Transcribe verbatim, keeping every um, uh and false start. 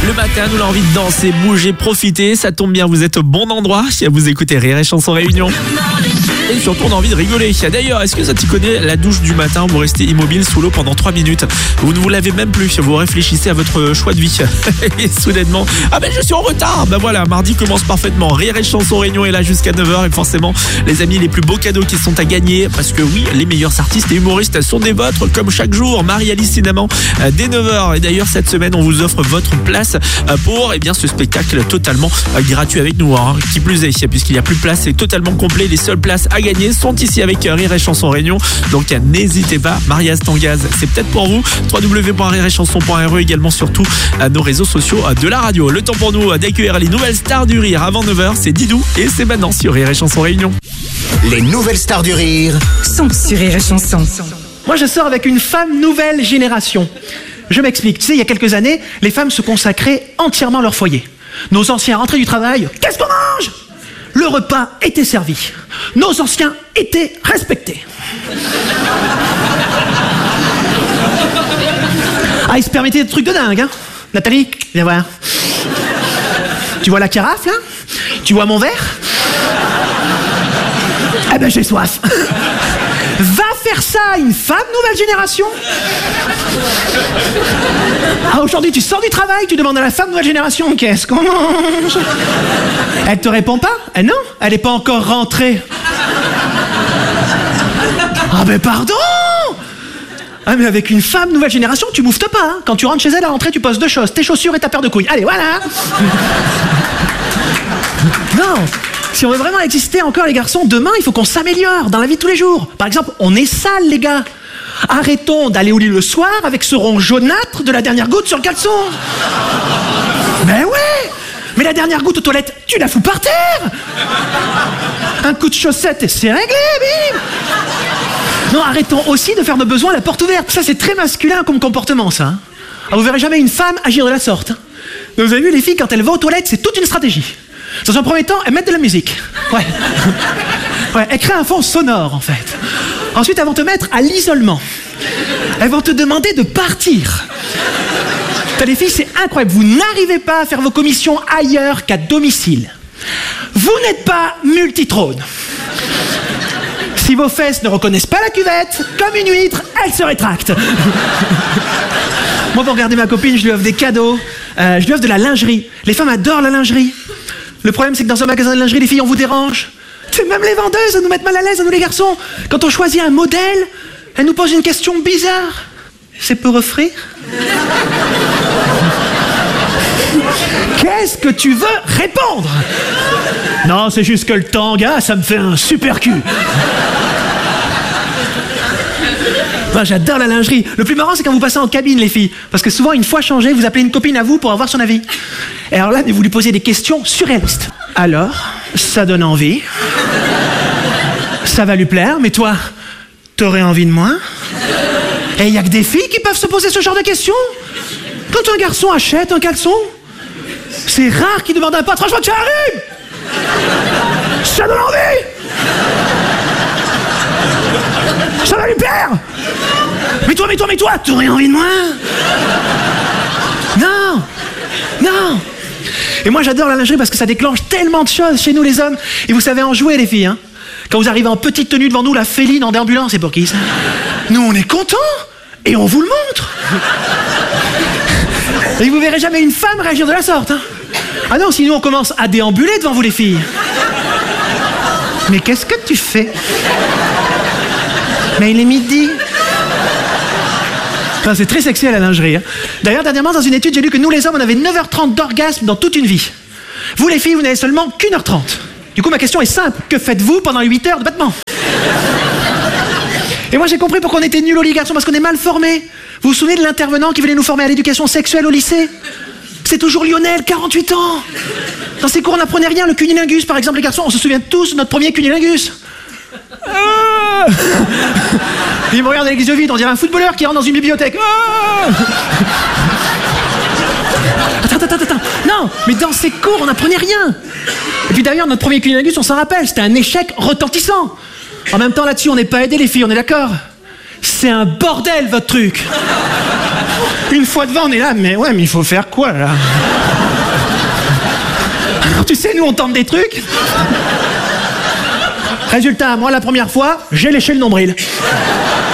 Le matin, nous avons envie de danser, bouger, profiter. Ça tombe bien, vous êtes au bon endroit. Si vous écoutez Rire et Chanson Réunion. Et surtout, on a envie de rigoler. D'ailleurs, est-ce que ça t'y connaît, la douche du matin, vous restez immobile sous l'eau pendant trois minutes. Vous ne vous lavez même plus, vous réfléchissez à votre choix de vie. Et soudainement, ah ben je suis en retard. Ben voilà, mardi commence parfaitement. Rire et Chanson Réunion est là jusqu'à neuf heures. Et forcément, les amis, les plus beaux cadeaux qui sont à gagner. Parce que oui, les meilleurs artistes et humoristes sont des vôtres, comme chaque jour. Marie-Alice Cinnamon, dès neuf heures. Et d'ailleurs, cette semaine, on vous offre votre place pour eh bien, ce spectacle totalement gratuit avec nous. Hein. Qui plus est, puisqu'il n'y a plus de place, c'est totalement complet. Les seules places à gagner sont ici avec Rire et Chanson Réunion. Donc n'hésitez pas, Mariaz Tangaz, c'est peut-être pour vous. w w w point rire et chanson point r e, également sur tous nos réseaux sociaux de la radio. Le temps pour nous d'accueillir les nouvelles stars du rire avant neuf heures. C'est Didou et c'est maintenant sur Rire et Chanson Réunion. Les nouvelles stars du rire sont sur Rire et Chanson. Moi je sors avec une femme nouvelle génération. Je m'explique, tu sais, il y a quelques années, les femmes se consacraient entièrement à leur foyer. Nos anciens rentraient du travail, qu'est-ce qu'on mange ? Le repas était servi. Nos anciens étaient respectés. Ah, ils se permettaient des trucs de dingue, hein. Nathalie, viens voir. Tu vois la carafe, là ? Tu vois mon verre ? Eh ben, j'ai soif. Va faire ça à une femme nouvelle génération. Ah, aujourd'hui, tu sors du travail, tu demandes à la femme nouvelle génération, qu'est-ce qu'on mange ? Elle te répond pas ? Eh non, elle n'est pas encore rentrée. Ah ben pardon ! Ah mais avec une femme nouvelle génération, tu mouftes pas, hein. Quand tu rentres chez elle à l'entrée, tu poses deux choses, tes chaussures et ta paire de couilles. Allez, voilà. Non, si on veut vraiment exister encore les garçons, demain il faut qu'on s'améliore dans la vie de tous les jours. Par exemple, on est sale les gars. Arrêtons d'aller au lit le soir avec ce rond jaunâtre de la dernière goutte sur le caleçon. Ben ouais. Mais la dernière goutte aux toilettes, tu la fous par terre. Un coup de chaussette et c'est réglé, bim. Non, arrêtons aussi de faire nos besoins à la porte ouverte. Ça, c'est très masculin comme comportement, ça. Alors, vous verrez jamais une femme agir de la sorte. Vous avez vu, les filles, quand elles vont aux toilettes, c'est toute une stratégie. Dans un premier temps, elles mettent de la musique. Ouais. Ouais, elles créent un fond sonore, en fait. Ensuite, elles vont te mettre à l'isolement. Elles vont te demander de partir. T'as les filles, c'est incroyable. Vous n'arrivez pas à faire vos commissions ailleurs qu'à domicile. Vous n'êtes pas multitrône. Si vos fesses ne reconnaissent pas la cuvette, comme une huître, elle se rétracte. Moi, pour regarder ma copine, je lui offre des cadeaux. Euh, je lui offre de la lingerie. Les femmes adorent la lingerie. Le problème, c'est que dans un magasin de lingerie, les filles, on vous dérange. C'est même les vendeuses, elles nous mettent mal à l'aise, à nous les garçons. Quand on choisit un modèle, elles nous posent une question bizarre. C'est pour offrir ? Qu'est-ce que tu veux répondre ? Non, c'est juste que le tanga, ça me fait un super cul. Moi, j'adore la lingerie. Le plus marrant, c'est quand vous passez en cabine, les filles. Parce que souvent, une fois changé, vous appelez une copine à vous pour avoir son avis. Et alors là, vous lui posez des questions surréalistes. Alors, ça donne envie. Ça va lui plaire, mais toi, t'aurais envie de moi ? Et il n'y a que des filles qui peuvent se poser ce genre de questions. Quand un garçon achète un caleçon, c'est rare qu'il demande à un pote, franchement, tu arrives ? Ça donne envie. Ça va lui plaire. Mais toi, mais toi, mais toi, t'aurais envie de moi ? Non. Non. Et moi, j'adore la lingerie parce que ça déclenche tellement de choses chez nous, les hommes. Et vous savez en jouer, les filles, hein. Quand vous arrivez en petite tenue devant nous, la féline en déambulant, c'est pour qui, ça ? Nous, on est contents. Et on vous le montre. Et vous verrez jamais une femme réagir de la sorte, hein. Ah non, sinon on commence à déambuler devant vous, les filles. Mais qu'est-ce que tu fais ? Mais il est midi. Enfin, c'est très sexy à la lingerie, hein. D'ailleurs, dernièrement, dans une étude, j'ai lu que nous, les hommes, on avait neuf heures trente d'orgasme dans toute une vie. Vous, les filles, vous n'avez seulement qu'une heure trente. Du coup, ma question est simple. Que faites-vous pendant les huit heures de battement ? Et moi, j'ai compris pourquoi on était nuls au lit, garçons, parce qu'on est mal formés. Vous vous souvenez de l'intervenant qui voulait nous former à l'éducation sexuelle au lycée ? C'est toujours Lionel, quarante-huit ans. Dans ses cours, on n'apprenait rien. Le cunilingus, par exemple, les garçons, on se souvient tous de notre premier cunilingus. Ah il me regarde avec les yeux vides, on dirait un footballeur qui rentre dans une bibliothèque. Ah attends, attends, attends. Non, mais dans ces cours, on n'apprenait rien. Et puis d'ailleurs, notre premier cunilingus, on s'en rappelle, c'était un échec retentissant. En même temps, là-dessus, on n'est pas aidés, les filles, on est d'accord ? C'est un bordel, votre truc. Une fois devant, on est là, mais ouais, mais il faut faire quoi, là ? nous on tente des trucs. Résultat, moi la première fois, j'ai léché le nombril.